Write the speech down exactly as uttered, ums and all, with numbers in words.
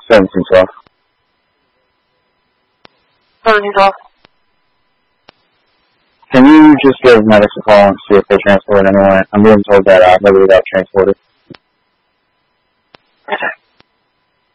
seventeen twelve. seventeen twelve. Can you just give medics a call and see if they transport anyone? I'm being told that uh, nobody got transported. Okay.